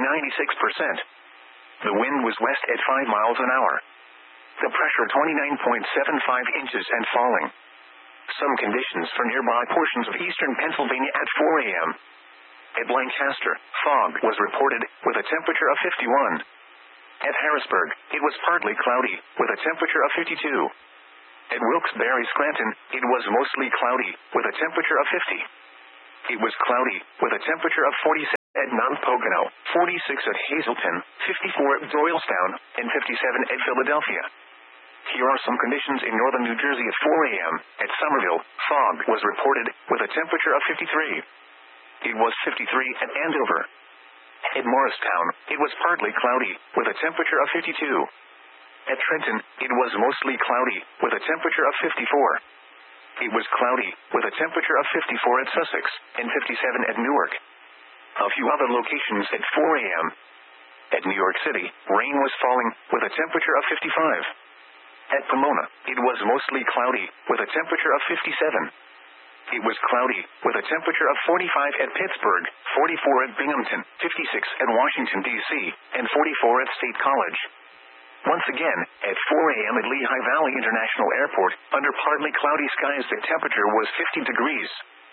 96%. The wind was west at 5 miles an hour. The pressure 29.75 inches and falling. Some conditions for nearby portions of eastern Pennsylvania at 4 a.m. At Lancaster, fog was reported, with a temperature of 51. At Harrisburg, it was partly cloudy, with a temperature of 52. At Wilkes-Barre Scranton, it was mostly cloudy, with a temperature of 50. It was cloudy, with a temperature of 47 at Mount Pocono, 46 at Hazleton, 54 at Doylestown, and 57 at Philadelphia. Here are some conditions in northern New Jersey at 4 a.m. At Somerville, fog was reported, with a temperature of 53. It was 53 at Andover. At Morristown, it was partly cloudy, with a temperature of 52. At Trenton, it was mostly cloudy, with a temperature of 54. It was cloudy, with a temperature of 54 at Sussex, and 57 at Newark. A few other locations at 4 a.m. At New York City, rain was falling, with a temperature of 55. At Pomona, it was mostly cloudy, with a temperature of 57. It was cloudy, with a temperature of 45 at Pittsburgh, 44 at Binghamton, 56 at Washington, D.C., and 44 at State College. Once again, at 4 a.m. at Lehigh Valley International Airport, under partly cloudy skies, the temperature was 50 degrees.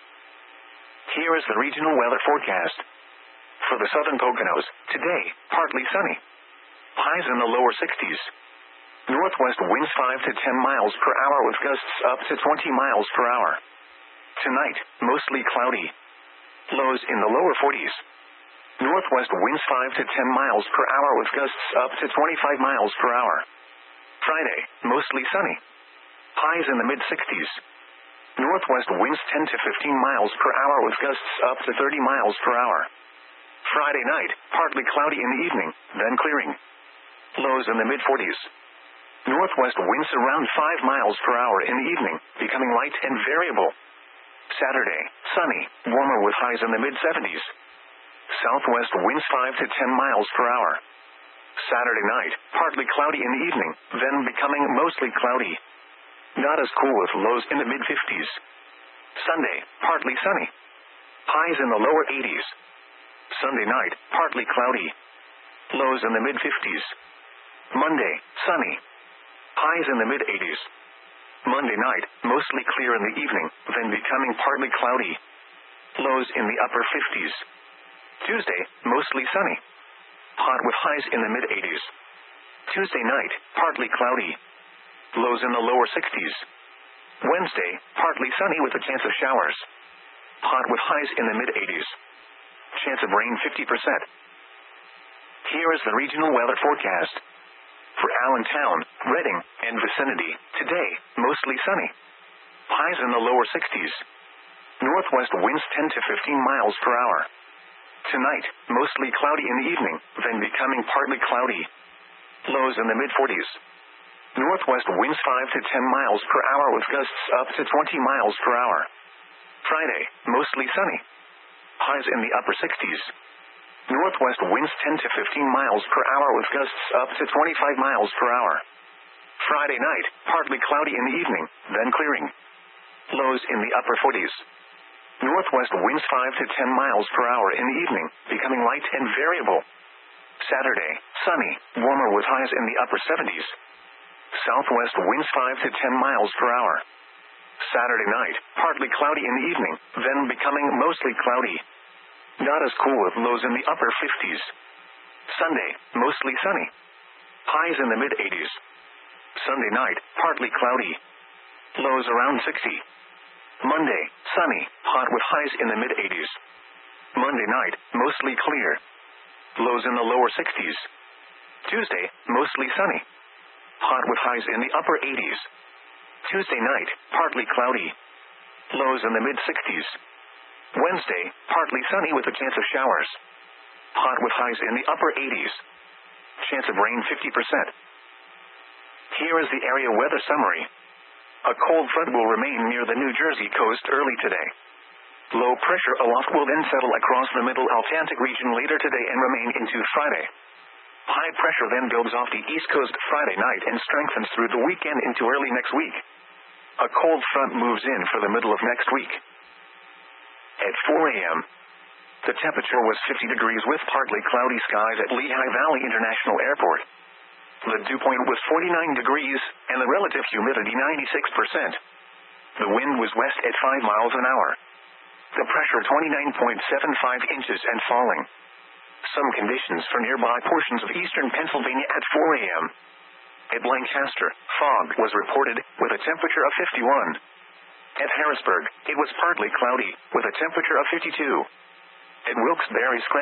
Here is the regional weather forecast. For the southern Poconos, today, partly sunny. Highs in the lower 60s. Northwest winds 5 to 10 miles per hour with gusts up to 20 miles per hour. Tonight, mostly cloudy. Lows in the lower 40s. Northwest winds 5 to 10 miles per hour with gusts up to 25 miles per hour. Friday, mostly sunny. Highs in the mid-60s. Northwest winds 10 to 15 miles per hour with gusts up to 30 miles per hour. Friday night, partly cloudy in the evening, then clearing. Lows in the mid-40s. Northwest winds around 5 miles per hour in the evening, becoming light and variable. Saturday, sunny, warmer with highs in the mid-70s. Southwest winds 5 to 10 miles per hour. Saturday night, partly cloudy in the evening, then becoming mostly cloudy. Not as cool with lows in the mid-50s. Sunday, partly sunny. Highs in the lower 80s. Sunday night, partly cloudy. Lows in the mid-50s. Monday, sunny. Highs in the mid-80s. Monday night, mostly clear in the evening, then becoming partly cloudy. Lows in the upper 50s. Tuesday, mostly sunny. Hot with highs in the mid-80s. Tuesday night, partly cloudy. Lows in the lower 60s. Wednesday, partly sunny with a chance of showers. Hot with highs in the mid-80s. Chance of rain 50%. Here is the regional weather forecast. For Allentown, Reading, and vicinity, today, mostly sunny. Highs in the lower 60s. Northwest winds 10 to 15 miles per hour. Tonight, mostly cloudy in the evening, then becoming partly cloudy. Lows in the mid-40s. Northwest winds 5 to 10 miles per hour with gusts up to 20 miles per hour. Friday, mostly sunny. Highs in the upper 60s. Northwest winds 10 to 15 miles per hour with gusts up to 25 miles per hour. Friday night, partly cloudy in the evening, then clearing. Lows in the upper 40s. Northwest winds 5 to 10 miles per hour in the evening, becoming light and variable. Saturday, sunny, warmer with highs in the upper 70s. Southwest winds 5 to 10 miles per hour. Saturday night, partly cloudy in the evening, then becoming mostly cloudy. Not as cool with lows in the upper 50s. Sunday, mostly sunny. Highs in the mid-80s. Sunday night, partly cloudy. Lows around 60. Monday, sunny, hot with highs in the mid-80s. Monday night, mostly clear. Lows in the lower 60s. Tuesday, mostly sunny. Hot with highs in the upper 80s. Tuesday night, partly cloudy. Lows in the mid-60s. Wednesday, partly sunny with a chance of showers. Hot with highs in the upper 80s. Chance of rain 50%. Here is the area weather summary. A cold front will remain near the New Jersey coast early today. Low pressure aloft will then settle across the middle Atlantic region later today and remain into Friday. High pressure then builds off the east coast Friday night and strengthens through the weekend into early next week. A cold front moves in for the middle of next week. At 4 a.m., the temperature was 50 degrees with partly cloudy skies at Lehigh Valley International Airport. The dew point was 49 degrees, and the relative humidity 96%. The wind was west at 5 miles an hour. The pressure 29.75 inches and falling. Some conditions for nearby portions of eastern Pennsylvania at 4 a.m. At Lancaster, fog was reported, with a temperature of 51. At Harrisburg, it was partly cloudy, with a temperature of 52. At Wilkes-Barre,